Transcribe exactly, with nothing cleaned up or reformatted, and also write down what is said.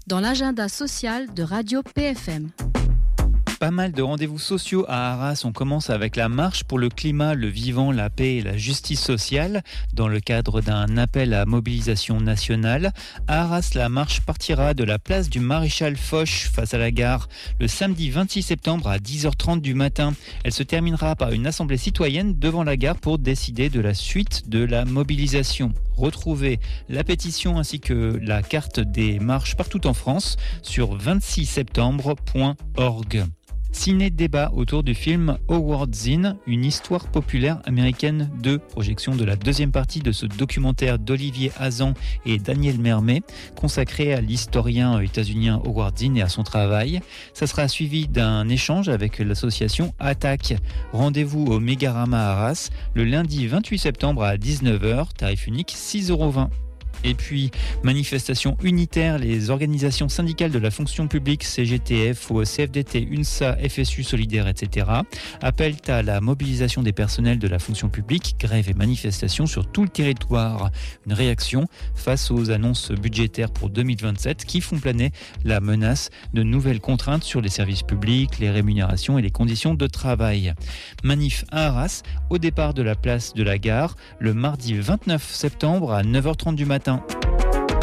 dans l'agenda social de Radio P F M. Pas mal de rendez-vous sociaux à Arras. On commence avec la marche pour le climat, le vivant, la paix et la justice sociale. Dans le cadre d'un appel à mobilisation nationale, à Arras, la marche partira de la place du Maréchal Foch face à la gare le samedi vingt-six septembre à dix heures trente du matin. Elle se terminera par une assemblée citoyenne devant la gare pour décider de la suite de la mobilisation. Retrouvez la pétition ainsi que la carte des marches partout en France sur vingt-six septembre point org. Ciné-débat autour du film Howard Zinn, une histoire populaire américaine deux, projection de la deuxième partie de ce documentaire d'Olivier Hazan et Daniel Mermet, consacré à l'historien états-unien Howard Zinn et à son travail. Ça sera suivi d'un échange avec l'association Attaque. Rendez-vous au Mégarama Arras le lundi vingt-huit septembre à dix-neuf heures, tarif unique six euros vingt. Et puis, manifestation unitaire, les organisations syndicales de la fonction publique, C G T F, C F D T, UNSA, F S U Solidaire, et cetera, appellent à la mobilisation des personnels de la fonction publique, grève et manifestations sur tout le territoire. Une réaction face aux annonces budgétaires pour deux mille vingt-sept qui font planer la menace de nouvelles contraintes sur les services publics, les rémunérations et les conditions de travail. Manif à Arras, au départ de la place de la gare, le mardi vingt-neuf septembre à neuf heures trente du matin.